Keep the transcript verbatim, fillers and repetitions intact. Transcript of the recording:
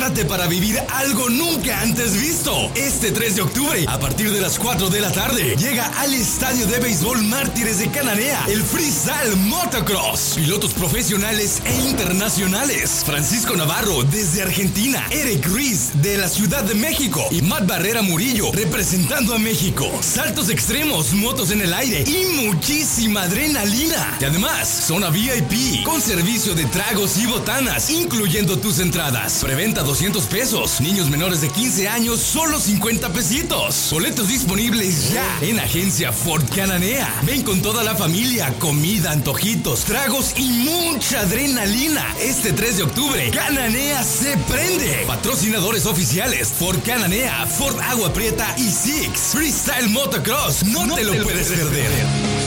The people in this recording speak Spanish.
Prepárate para vivir algo nunca antes visto. Este tres de octubre, a partir de las cuatro de la tarde, llega al Estadio de Béisbol Mártires de Cananea el Freestyle Motocross. Pilotos profesionales e internacionales. Francisco Navarro desde Argentina, Eric Ruiz de la Ciudad de México y Matt Barrera Murillo representando a México. Saltos extremos, motos en el aire y muchísima adrenalina. Y además, zona V I P con servicio de tragos y botanas, incluyendo tus entradas. Preventa doscientos pesos. Niños menores de quince años, solo cincuenta pesitos. Boletos disponibles ya en Agencia Ford Cananea. Ven con toda la familia, comida, antojitos, tragos y mucha adrenalina. Este tres de octubre, Cananea se prende. Patrocinadores oficiales: Ford Cananea, Ford Agua Prieta y Six. Freestyle Motocross, no, no te lo te puedes, puedes perder. perder.